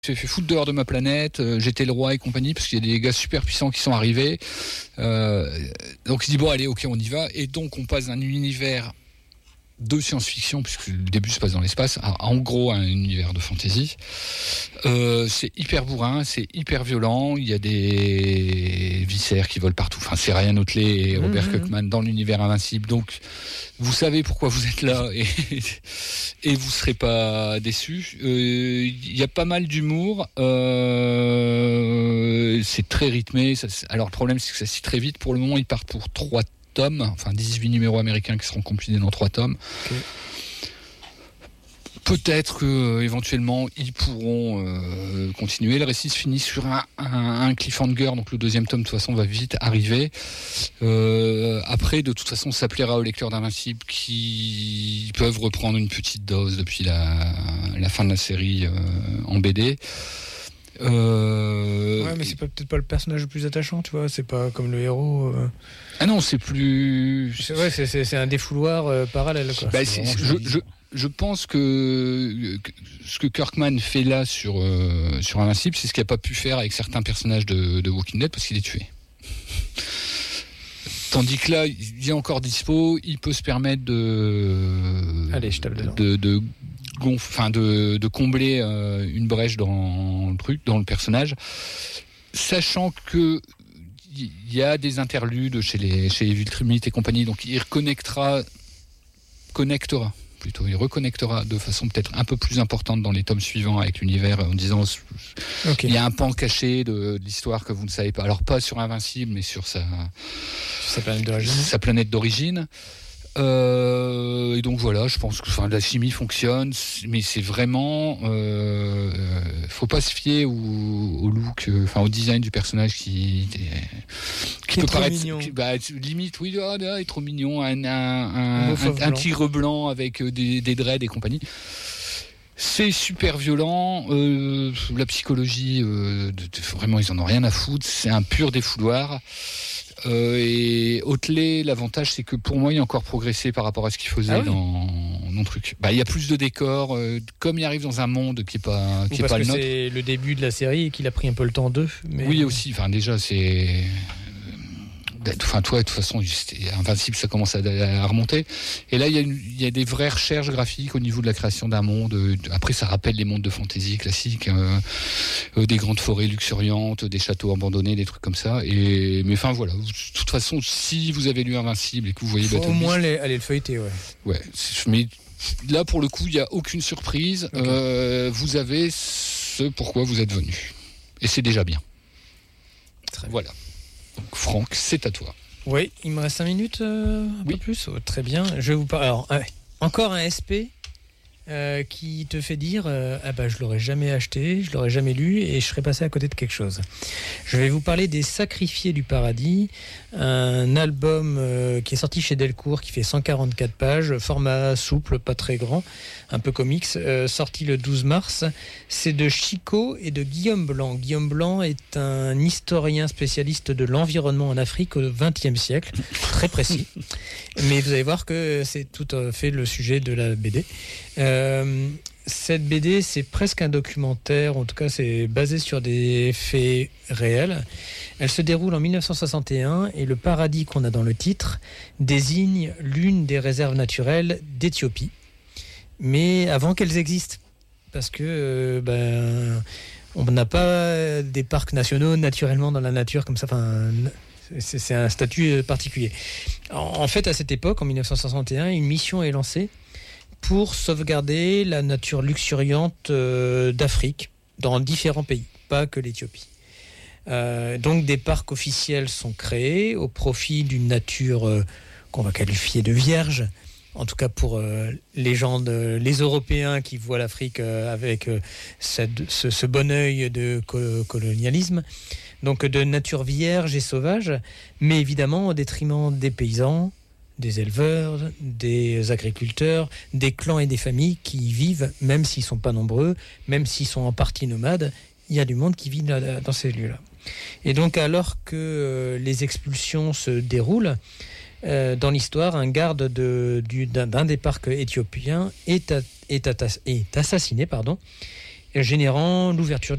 fait foutre dehors de ma planète, j'étais le roi et compagnie, parce qu'il y a des gars super puissants qui sont arrivés. Donc il dit bon allez, ok, on y va. Et donc on passe d'un univers de science-fiction, puisque le début se passe dans l'espace, en gros un univers de fantasy. C'est hyper bourrin, c'est hyper violent, il y a des viscères qui volent partout. Enfin, c'est Ryan Otley et Robert Kirkman dans l'univers invincible. Donc, vous savez pourquoi vous êtes là et vous serez pas déçus. Il y a pas mal d'humour. C'est très rythmé. Alors, le problème, c'est que ça se lit très vite. Pour le moment, ils partent pour 3 tomes, enfin 18 numéros américains qui seront compilés dans 3 tomes. Okay. Peut-être que éventuellement ils pourront continuer. Le récit se finit sur un cliffhanger, donc le 2e tome de toute façon va vite arriver. Après, de toute façon, ça plaira aux lecteurs d'Invincible qui peuvent reprendre une petite dose depuis la fin de la série en BD. Ouais, mais c'est peut-être pas le personnage le plus attachant, tu vois. C'est pas comme le héros. Ah non, c'est plus. C'est un défouloir parallèle, quoi. Bah, je pense que ce que Kirkman fait là sur Invincible, c'est ce qu'il n'a pas pu faire avec certains personnages de Walking Dead parce qu'il est tué. Tandis que là, il est encore dispo, il peut se permettre Allez, je tape dedans. de combler une brèche dans le personnage, sachant que il y a des interludes chez Evil Trinity et compagnie, donc il reconnectera de façon peut-être un peu plus importante dans les tomes suivants avec l'univers, en disant il y a un pan caché de l'histoire que vous ne savez pas. Alors pas sur Invincible, mais sur sa planète d'origine. Et donc voilà, je pense que la chimie fonctionne, mais c'est vraiment faut pas se fier au look, au design du personnage qui peut paraître limite, oui, il est trop mignon, un tigre blanc avec des dreads et compagnie. C'est super violent, la psychologie, vraiment ils en ont rien à foutre, c'est un pur défouloir. Et Otley, l'avantage c'est que pour moi il a encore progressé par rapport à ce qu'il faisait dans le truc. Il y a plus de décors, comme il arrive dans un monde qui est pas le nôtre. C'est le début de la série et qu'il a pris un peu le temps d'eux. Mais... Oui aussi, déjà c'est... Toi, de toute façon, Invincible, ça commence à remonter. Et là, il y a des vraies recherches graphiques au niveau de la création d'un monde. Après, ça rappelle les mondes de fantasy classiques, des grandes forêts luxuriantes, des châteaux abandonnés, des trucs comme ça. Mais voilà. De toute façon, si vous avez lu Invincible et que vous voyez Battle Beast, au moins aller le feuilleter, ouais. Mais là, pour le coup, il n'y a aucune surprise. Okay. Vous avez ce pourquoi vous êtes venu. Et c'est déjà bien. Très bien. Voilà. Donc, Franck, c'est à toi. Oui, il me reste 5 minutes, un peu plus. Oh, très bien. Je vais vous parler. Alors, encore un SP qui te fait dire je l'aurais jamais acheté, je l'aurais jamais lu et je serais passé à côté de quelque chose. Je vais vous parler des Sacrifiés du Paradis, un album qui est sorti chez Delcourt, qui fait 144 pages, format souple, pas très grand, un peu comics, sorti le 12 mars. C'est de Chico et de Guillaume Blanc. Guillaume Blanc est un historien spécialiste de l'environnement en Afrique au XXe siècle, très précis. Mais vous allez voir que c'est tout à fait le sujet de la BD. Cette BD, c'est presque un documentaire, en tout cas c'est basé sur des faits réels. Elle se déroule en 1961 et le paradis qu'on a dans le titre désigne l'une des réserves naturelles d'Éthiopie, mais avant qu'elles existent, parce que on n'a pas des parcs nationaux naturellement dans la nature comme ça. C'est un statut particulier. En fait, à cette époque, en 1961, une mission est lancée pour sauvegarder la nature luxuriante d'Afrique dans différents pays, pas que l'Éthiopie. Donc des parcs officiels sont créés au profit d'une nature qu'on va qualifier de vierge, en tout cas pour les Européens qui voient l'Afrique avec ce bon œil de colonialisme. Donc de nature vierge et sauvage, mais évidemment au détriment des paysans, des éleveurs, des agriculteurs, des clans et des familles qui y vivent, même s'ils ne sont pas nombreux, même s'ils sont en partie nomades, il y a du monde qui vit dans ces lieux-là. Et donc alors que les expulsions se déroulent, dans l'histoire, un garde d'un des parcs éthiopiens est assassiné, générant l'ouverture